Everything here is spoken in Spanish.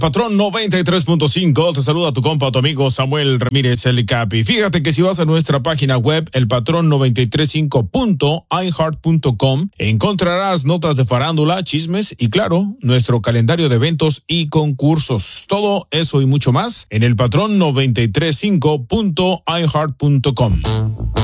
Patrón 93.5, te saluda tu compa, tu amigo Samuel Ramírez, el Capi. Fíjate que si vas a nuestra página web, elpatrón935.iheart.com, encontrarás notas de farándula, chismes y, claro, nuestro calendario de eventos y concursos. Todo eso y mucho más en elpatrón935.iheart.com.